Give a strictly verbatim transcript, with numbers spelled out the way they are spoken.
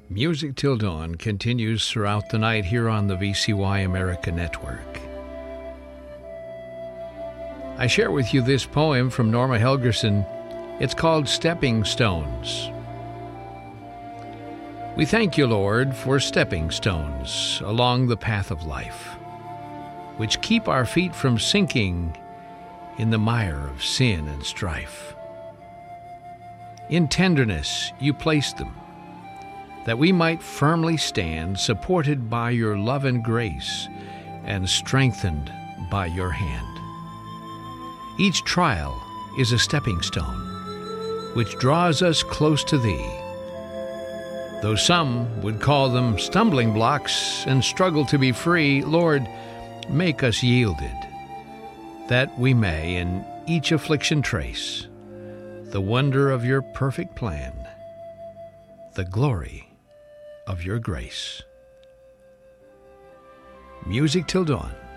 Music Till Dawn continues throughout the night here on the V C Y America Network. I share with you this poem from Norma Helgerson. It's called Stepping Stones. We thank you, Lord, for stepping stones along the path of life, which keep our feet from sinking in the mire of sin and strife. In tenderness you placed them, that we might firmly stand, supported by your love and grace, and strengthened by your hand. Each trial is a stepping stone, which draws us close to thee. Though some would call them stumbling blocks and struggle to be free, Lord, make us yielded, that we may in each affliction trace the wonder of your perfect plan, the glory of your grace. Music Till Dawn.